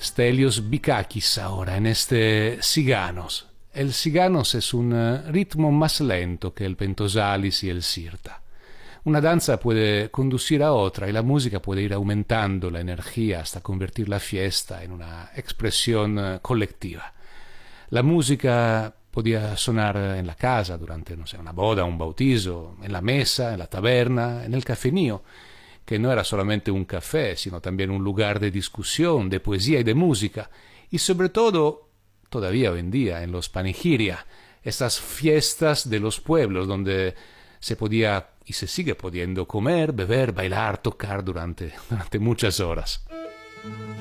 Stelios Bikakis ahora en este Ciganos. El Ciganos es un ritmo más lento que el Pentosalis y el Sirta. Una danza puede conducir a otra y la música puede ir aumentando la energía hasta convertir la fiesta en una expresión colectiva. La música podía sonar en la casa durante, no sé, una boda, un bautizo, en la mesa, en la taberna, en el cafenío, que no era solamente un café, sino también un lugar de discusión, de poesía y de música, y sobre todo, todavía hoy en día, en los panegíria, estas fiestas de los pueblos donde se podía y se sigue pudiendo comer, beber, bailar, tocar durante muchas horas.